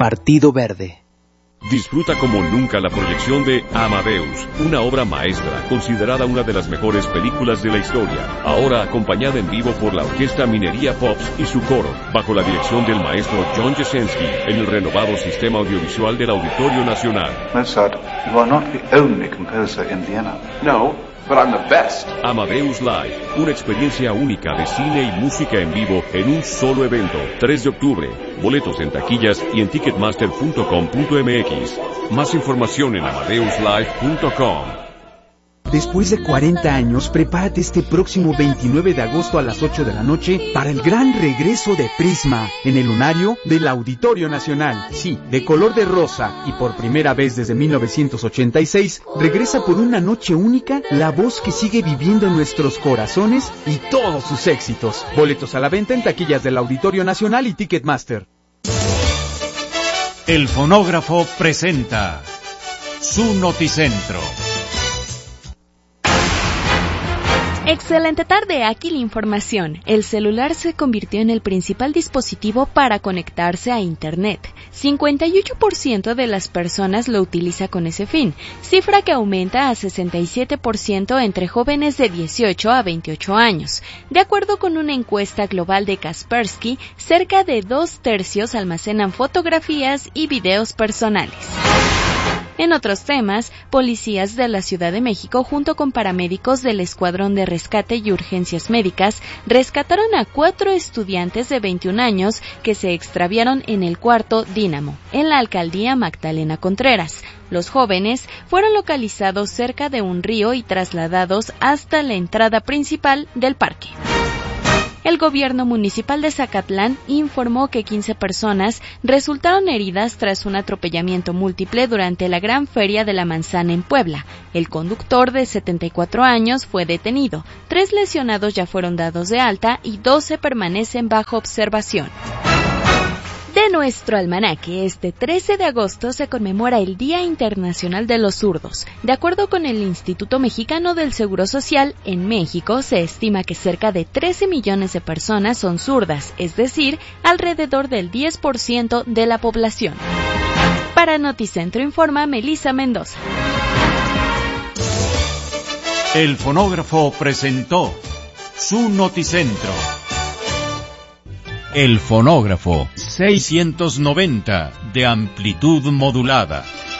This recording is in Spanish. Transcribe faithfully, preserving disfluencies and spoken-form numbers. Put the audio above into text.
Partido Verde. Disfruta como nunca la proyección de Amadeus, una obra maestra, considerada una de las mejores películas de la historia. Ahora acompañada en vivo por la Orquesta Minería Pops y su coro, bajo la dirección del maestro John Jasenski, en el renovado sistema audiovisual del Auditorio Nacional. Mozart, you are not the only composer in Vienna. No, but I'm the best. Amadeus Live, una experiencia única de cine y música en vivo en un solo evento. tres de octubre. Boletos en taquillas y en ticketmaster punto com punto m x. Más información en amadeus live punto com. Después de cuarenta años, prepárate este próximo veintinueve de agosto a las ocho de la noche para el gran regreso de Prisma en el lunario del Auditorio Nacional. Sí, de color de rosa y por primera vez desde mil novecientos ochenta y seis, regresa por una noche única la voz que sigue viviendo en nuestros corazones y todos sus éxitos. Boletos a la venta en taquillas del Auditorio Nacional y Ticketmaster. El Fonógrafo presenta su Noticentro. Excelente tarde, aquí la información. El celular se convirtió en el principal dispositivo para conectarse a Internet. cincuenta y ocho por ciento de las personas lo utiliza con ese fin, cifra que aumenta a sesenta y siete por ciento entre jóvenes de dieciocho a veintiocho años. De acuerdo con una encuesta global de Kaspersky, cerca de dos tercios almacenan fotografías y videos personales. En otros temas, policías de la Ciudad de México junto con paramédicos del Escuadrón de Rescate y Urgencias Médicas rescataron a cuatro estudiantes de veintiún años que se extraviaron en el cuarto Dínamo, en la alcaldía Magdalena Contreras. Los jóvenes fueron localizados cerca de un río y trasladados hasta la entrada principal del parque. El gobierno municipal de Zacatlán informó que quince personas resultaron heridas tras un atropellamiento múltiple durante la Gran Feria de la Manzana en Puebla. El conductor de setenta y cuatro años fue detenido, tres lesionados ya fueron dados de alta y doce permanecen bajo observación. De nuestro almanaque, este trece de agosto se conmemora el Día Internacional de los Zurdos. De acuerdo con el Instituto Mexicano del Seguro Social, en México se estima que cerca de trece millones de personas son zurdas, es decir, alrededor del diez por ciento de la población. Para Noticentro informa Melissa Mendoza. El Fonógrafo presentó su Noticentro. El Fonógrafo seiscientos noventa de amplitud modulada.